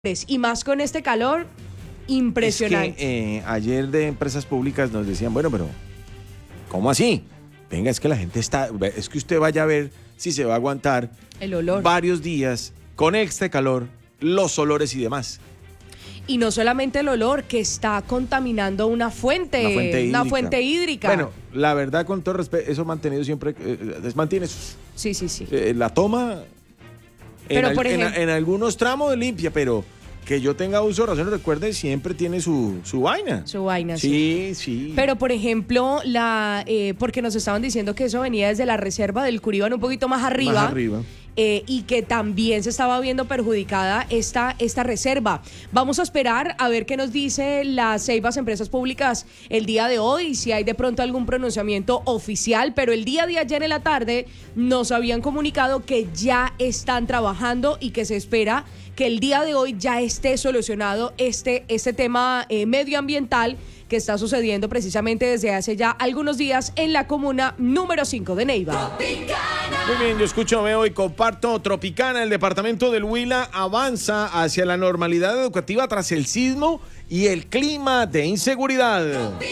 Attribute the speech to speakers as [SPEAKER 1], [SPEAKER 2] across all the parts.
[SPEAKER 1] Y más con este calor, impresionante.
[SPEAKER 2] Es que ayer de empresas públicas nos decían, bueno, pero ¿cómo así? Venga, es que la gente es que usted vaya a ver si se va a aguantar
[SPEAKER 1] El olor.
[SPEAKER 2] varios días con este calor, los olores y demás.
[SPEAKER 1] Y no solamente el olor, que está contaminando una fuente hídrica.
[SPEAKER 2] Bueno, la verdad, con todo respeto, eso mantenido siempre, mantiene
[SPEAKER 1] Sí.
[SPEAKER 2] la toma
[SPEAKER 1] Pero, por ejemplo,
[SPEAKER 2] en algunos tramos limpia, pero que yo tenga uso de razón, recuerde, siempre tiene su vaina.
[SPEAKER 1] Su vaina,
[SPEAKER 2] sí.
[SPEAKER 1] Pero, por ejemplo, porque nos estaban diciendo que eso venía desde la reserva del Curíbano un poquito más arriba.
[SPEAKER 2] Más arriba.
[SPEAKER 1] Y que también se estaba viendo perjudicada esta reserva. Vamos a esperar a ver qué nos dice las Ceibas Empresas Públicas el día de hoy, si hay de pronto algún pronunciamiento oficial, pero el día de ayer en la tarde nos habían comunicado que ya están trabajando y que se espera que el día de hoy ya esté solucionado este tema medioambiental que está sucediendo precisamente desde hace ya algunos días en la comuna número 5 de Neiva.
[SPEAKER 2] Muy bien, yo escucho, veo y comparto. Tropicana, el departamento del Huila avanza hacia la normalidad educativa tras el sismo y el clima de inseguridad.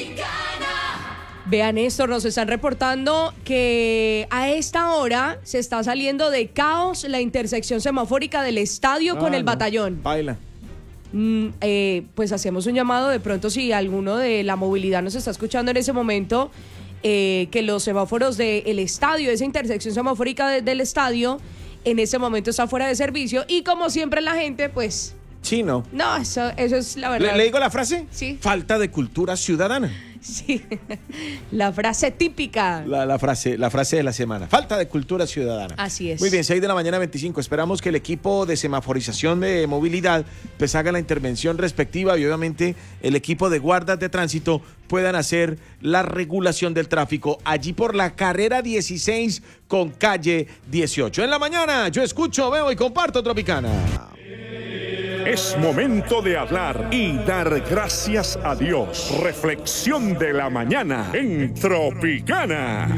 [SPEAKER 1] Vean esto, nos están reportando que a esta hora se está saliendo de caos la intersección semafórica del estadio con el batallón.
[SPEAKER 2] Baila.
[SPEAKER 1] Pues hacemos un llamado de pronto si alguno de la movilidad nos está escuchando en ese momento, que los semáforos del estadio, esa intersección semafórica del estadio, en ese momento está fuera de servicio y como siempre la gente, pues...
[SPEAKER 2] Sí, no.
[SPEAKER 1] No, eso es la verdad.
[SPEAKER 2] ¿Le digo la frase?
[SPEAKER 1] Sí.
[SPEAKER 2] Falta de cultura ciudadana.
[SPEAKER 1] Sí, la frase típica.
[SPEAKER 2] La frase de la semana. Falta de cultura ciudadana.
[SPEAKER 1] Así es.
[SPEAKER 2] Muy bien, 6 de la mañana, 25. Esperamos que el equipo de semaforización de movilidad pues haga la intervención respectiva y obviamente el equipo de guardas de tránsito puedan hacer la regulación del tráfico allí por la carrera 16 con calle 18. En la mañana yo escucho, veo y comparto Tropicana.
[SPEAKER 3] Es momento de hablar y dar gracias a Dios. Reflexión de la mañana en Tropicana.